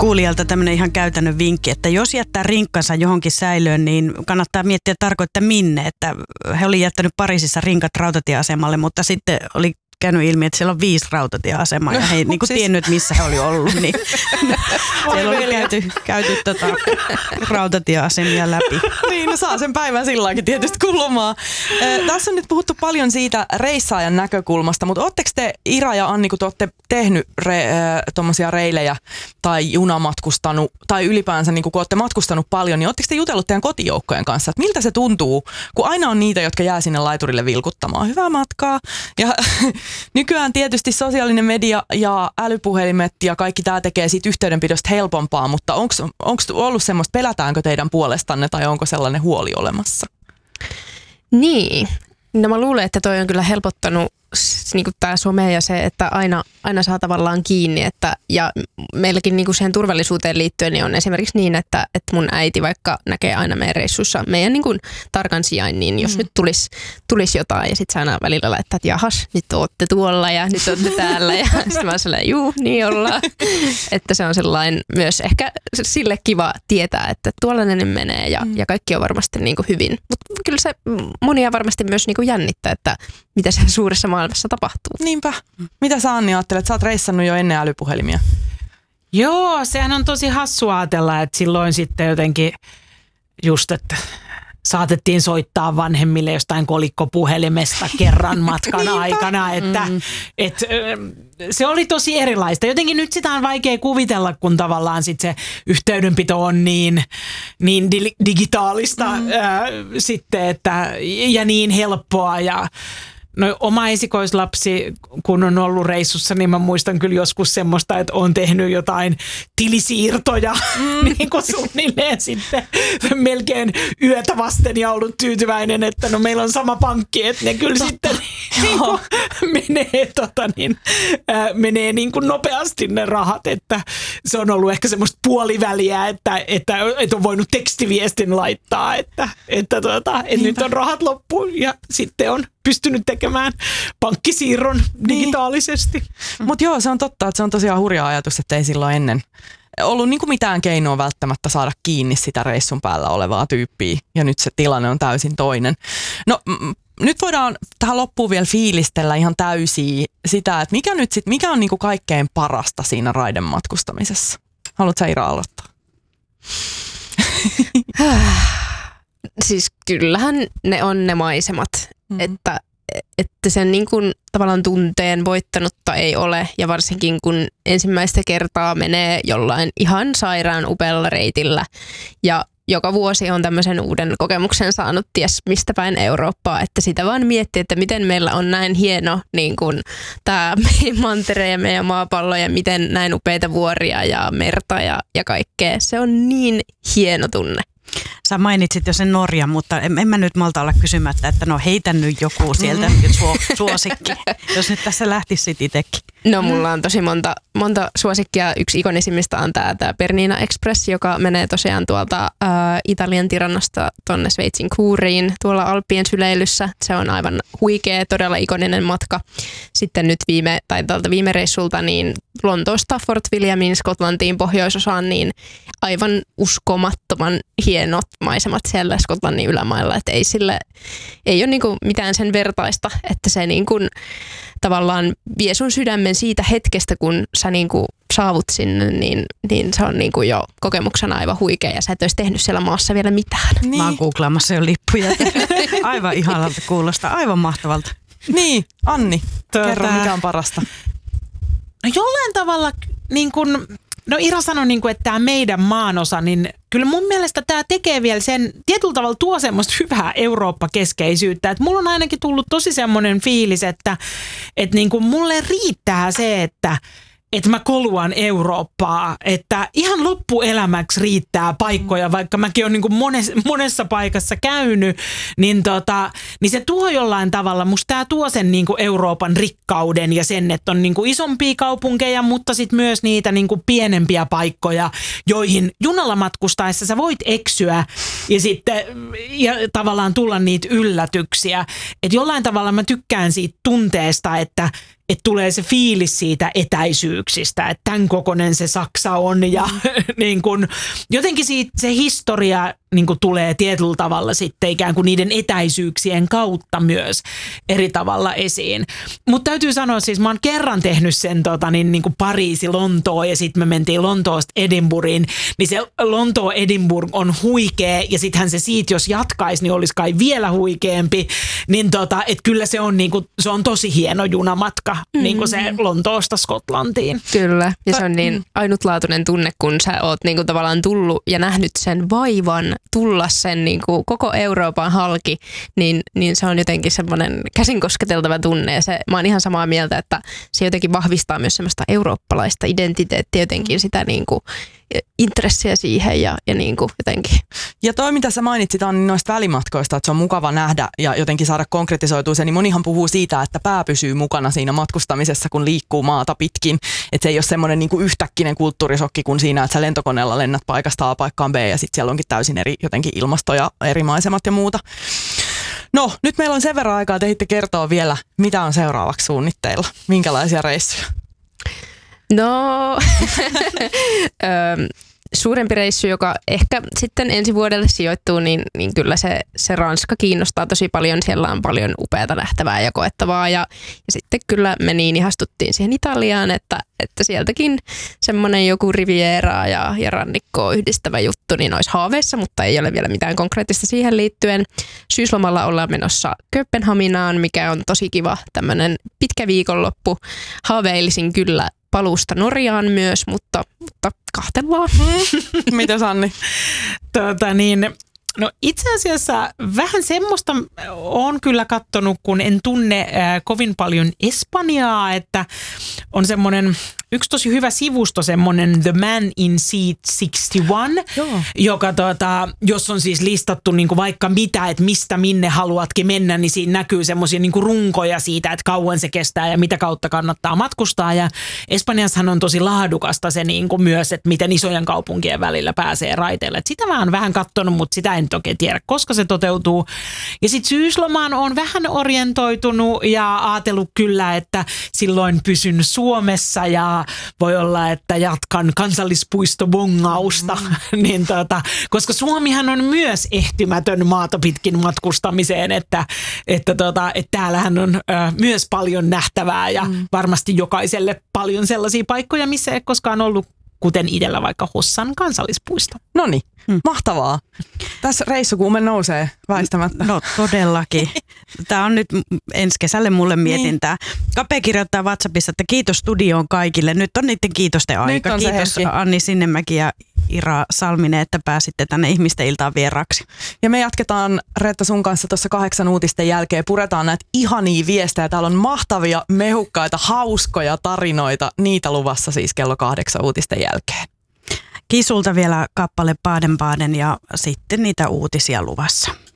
kuulijalta tämmöinen ihan käytännön vinkki, että jos jättää rinkkansa johonkin säilöön, niin kannattaa miettiä tarkoin, että minne. Että he oli jättänyt Pariisissa rinkat rautatieasemalle, mutta sitten oli käynyt ilmi, että siellä on 5 rautatieasemaa ja he ei niinku tiennyt, missä he oli ollut. Niin siellä oli käyty rautatieasemia läpi. Niin, no saa sen päivän silläkin tietysti kulumaan. Tässä on nyt puhuttu paljon siitä reissaajan näkökulmasta, mutta ootteko te, Ira ja Anni, kun te olette tehnyt tuommoisia reilejä tai junamatkustanut tai ylipäänsä niin kun olette matkustanut paljon, niin ootteko te jutellut teidän kotijoukkojen kanssa, että miltä se tuntuu, kun aina on niitä, jotka jää sinne laiturille vilkuttamaan hyvää matkaa ja nykyään tietysti sosiaalinen media ja älypuhelimet ja kaikki tämä tekee siitä yhteydenpidosta helpompaa, mutta onko ollut semmoista, pelätäänkö teidän puolestanne tai onko sellainen huoli olemassa? Niin. No mä luulen, että toi on kyllä helpottanut niin kuin tämä some ja se, että aina saa tavallaan kiinni. Ja meilläkin niin kuin siihen turvallisuuteen liittyen niin on esimerkiksi niin, että mun äiti vaikka näkee aina meidän reissussa meidän niin kuin tarkan sijainnin, jos nyt tulisi jotain ja sitten se aina välillä laittaa, että jahas, nyt ootte tuolla ja nyt ootte täällä ja sitten mä sanon, juu, niin ollaan. Että se on sellainen myös ehkä sille kiva tietää, että tuolla ne menee ja kaikki on varmasti niin kuin hyvin. Mutta kyllä se monia varmasti myös niin kuin jännittää, että mitä se suuressa maailmassa tapahtuu. Niinpä. Mitä sä, Anni, ajattelet? Sä oot reissannut jo ennen älypuhelimia. Joo, sehän on tosi hassua ajatella, että silloin sitten jotenkin just, että saatettiin soittaa vanhemmille jostain kolikkopuhelimesta kerran matkan aikana, että se oli tosi erilaista. Jotenkin nyt sitä on vaikea kuvitella, kun tavallaan sit se yhteydenpito on niin digitaalista sitten, että, ja niin helppoa ja no oma esikoislapsi, kun on ollut reissussa, niin mä muistan kyllä joskus semmoista, että on tehnyt jotain tilisiirtoja niin kuin suunnilleen sitten melkein yötä vasten ja ollut tyytyväinen, että no meillä on sama pankki, että ne kyllä sitten niin kuin menee niin kuin nopeasti ne rahat, että se on ollut ehkä semmoista puoliväliä, että on voinut tekstiviestin laittaa, että nyt on rahat loppu ja sitten on pystynyt tekemään pankkisiirron digitaalisesti. Mutta joo, se on totta, että se on tosiaan hurja ajatus, että ei silloin ennen ollut niinku mitään keinoa välttämättä saada kiinni sitä reissun päällä olevaa tyyppiä. Ja nyt se tilanne on täysin toinen. No nyt voidaan tähän loppuun vielä fiilistellä ihan täysiä sitä, että mikä on niinku kaikkein parasta siinä raidematkustamisessa. Haluatko sä, Ira, aloittaa? Siis kyllähän ne on ne maisemat, että sen niin kuin tavallaan tunteen voittanutta ei ole ja varsinkin kun ensimmäistä kertaa menee jollain ihan sairaan upealla reitillä ja joka vuosi on tämmöisen uuden kokemuksen saanut ties mistä päin Eurooppaa, että sitä vaan miettii, että miten meillä on näin hieno niin kuin tämä meidän mantere ja meidän maapallo ja miten näin upeita vuoria ja merta ja kaikkea. Se on niin hieno tunne. Sä mainitsit jo sen Norjan, mutta en mä nyt malta olla kysymättä, että no heitä nyt joku sieltä suosikki, jos nyt tässä lähtisi sit itsekin. No mulla on tosi monta suosikkia. Yksi ikonisimmista on tämä Bernina Express, joka menee tosiaan tuolta Italian Tirannasta tonne Sveitsin Kuuriin tuolla Alppien syleilyssä. Se on aivan huikea, todella ikoninen matka. Sitten nyt tältä viime reissulta niin Lontoosta Fort Williamiin Skotlantiin pohjoisosaan niin aivan uskomattoman hienot maisemat siellä Skotlannin ylämailla. Että ei ole niinku mitään sen vertaista, että se niinku tavallaan vie sun sydämen siitä hetkestä, kun sä niinku saavut sinne, niin se on niinku jo kokemuksena aivan huikea ja sä et olisi tehnyt siellä maassa vielä mitään. Niin. Mä oon googlaamassa jo lippuja. Aivan ihanalta kuulostaa, aivan mahtavalta. Niin, Anni, kerro mikä on parasta. No jollain tavalla niin kun, no Ira sanoi, niin kun, että tämä meidän maanosa, niin kyllä mun mielestä tämä tekee vielä sen, tietyllä tavalla tuo semmoista hyvää Eurooppa-keskeisyyttä. Että mulla on ainakin tullut tosi semmoinen fiilis, että niin kun mulle riittää se, että mä koluan Eurooppaa, että ihan loppuelämäksi riittää paikkoja, vaikka mäkin olen niin kuin monessa paikassa käynyt, niin se tuo jollain tavalla, musta tämä tuo sen niin kuin Euroopan rikkauden ja sen, että on niin kuin isompia kaupunkeja, mutta sitten myös niitä niin kuin pienempiä paikkoja, joihin junalla matkustaessa sä voit eksyä ja tavallaan tulla niitä yllätyksiä. Että jollain tavalla mä tykkään siitä tunteesta, että että tulee se fiilis siitä etäisyyksistä, että tämän kokoinen se Saksa on ja niin kun, jotenkin siitä se historia niin kun tulee tietyllä tavalla sitten ikään kuin niiden etäisyyksien kautta myös eri tavalla esiin. Mutta täytyy sanoa siis, mä oon kerran tehnyt sen niin kuin Pariisi, Lontoo ja sitten me mentiin Lontoosta Edinburghiin, niin se Lontoo-Edinburgh on huikea ja sittenhän se siitä, jos jatkaisi, niin olisi kai vielä huikeampi, niin että kyllä se on, niin kuin, se on tosi hieno junamatka, niin kuin se Lontoosta Skotlantiin. Kyllä, ja se on niin ainutlaatuinen tunne, kun sä oot niin kuin tavallaan tullut ja nähnyt sen vaivan tulla sen niin kuin koko Euroopan halki, niin se on jotenkin semmoinen käsin kosketeltava tunne. Ja mä oon ihan samaa mieltä, että se jotenkin vahvistaa myös semmoista eurooppalaista identiteettiä, jotenkin sitä niin kuin intressiä siihen ja niin kuin jotenkin. Ja toi, mitä sä mainitsit, Anni, noista välimatkoista, että se on mukava nähdä ja jotenkin saada konkretisoitua se, niin monihan puhuu siitä, että pää pysyy mukana siinä matkustamisessa, kun liikkuu maata pitkin. Että se ei ole semmoinen niin kuin yhtäkkinen kulttuurisokki kuin siinä, että sä lentokoneella lennät paikasta A paikkaan B ja sitten siellä onkin täysin eri jotenkin ilmasto ja eri maisemat ja muuta. No, nyt meillä on sen verran aikaa, te ehditte kertoa vielä, mitä on seuraavaksi suunnitteilla. Minkälaisia reissuja? No, suurempi reissu, joka ehkä sitten ensi vuodelle sijoittuu, niin kyllä se Ranska kiinnostaa tosi paljon. Siellä on paljon upeata nähtävää ja koettavaa. Ja sitten kyllä me niin ihastuttiin siihen Italiaan, että sieltäkin semmoinen joku Rivieraa ja rannikkoa yhdistävä juttu, niin olisi haaveissa, mutta ei ole vielä mitään konkreettista siihen liittyen. Syyslomalla ollaan menossa Kööpenhaminaan, mikä on tosi kiva tämmöinen pitkä viikonloppu. Haaveilisin kyllä paluusta Norjaan myös, mutta kahtellaan. Mitä Sanni? No itse asiassa vähän semmoista olen kyllä katsonut, kun en tunne kovin paljon Espanjaa, että on semmoinen yksi tosi hyvä sivusto, semmoinen The Man in Seat 61, joka jos on siis listattu niinku vaikka mitä, että mistä minne haluatkin mennä, niin siinä näkyy semmoisia niinku runkoja siitä, että kauan se kestää ja mitä kautta kannattaa matkustaa. Ja Espanjassahan on tosi laadukasta se niinku myös, että miten isojen kaupunkien välillä pääsee raiteille. Et sitä mä oon vähän katsonut, mutta sitä en toki tiedä, koska se toteutuu. Ja sitten syyslomaan on vähän orientoitunut ja ajatellut kyllä, että silloin pysyn Suomessa ja voi olla, että jatkan kansallispuistobongausta, niin koska Suomihan on myös ehtymätön maata pitkin matkustamiseen, että täällähän on myös paljon nähtävää ja varmasti jokaiselle paljon sellaisia paikkoja, missä ei koskaan ollut, kuten itsellä vaikka Hossan kansallispuisto. Noniin, mahtavaa. Tässä reissukuume nousee väistämättä. No todellakin. Tämä on nyt ensi kesälle mulle mietintää. Kape kirjoittaa WhatsAppissa, että kiitos studioon kaikille. Nyt on niiden kiitosten aika. Kiitos Anni Sinnemäki ja Ira Salminen, että pääsitte tänne ihmisten iltaan vieraaksi. Ja me jatketaan, Reetta, sun kanssa tuossa 8 uutisten jälkeen. Puretaan näitä ihania viestejä. Täällä on mahtavia, mehukkaita, hauskoja tarinoita. Niitä luvassa siis kello 8 uutisten jälkeen. Kisulta vielä kappale Baden-Baden ja sitten niitä uutisia luvassa.